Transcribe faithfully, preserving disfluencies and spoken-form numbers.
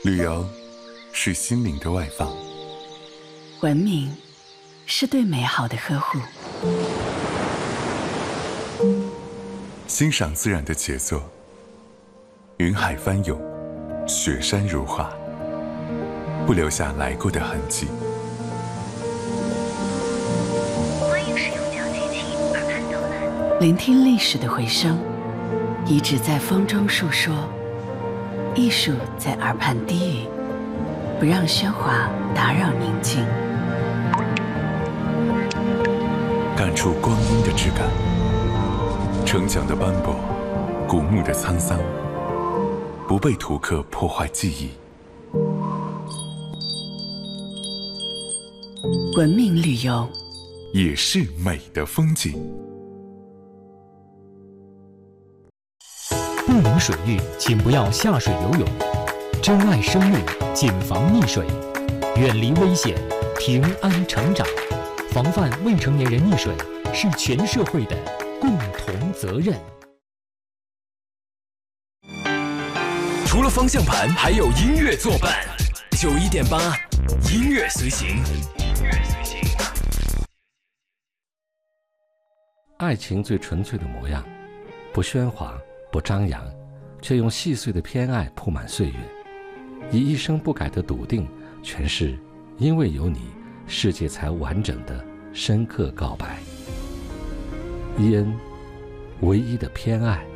旅游是心灵的外放， 文明是对美好的呵护， 欣赏自然的杰作，云海翻涌，雪山如画，不留下来过的痕迹。 欢迎使用讲解器耳畔导览， 聆听历史的回声，遗址在风中述说，艺术在耳畔低语，不让喧哗打扰宁静。 感触光阴的质感，城墙的斑驳，古墓的沧桑，不被图刻破坏记忆。 文明旅游也是美的风景。 不明水域，请不要下水游泳。珍爱生命，谨防溺水，远离危险，平安成长。防范未成年人溺水是全社会的共同责任。 除了方向盘，还有音乐作伴。九一点八，音乐随行。音乐随行。 爱情最纯粹的模样，不喧哗，不张扬，却用细碎的偏爱铺满岁月，以一生不改的笃定诠释因为有你，世界才完整的深刻告白。伊恩，唯一的偏爱。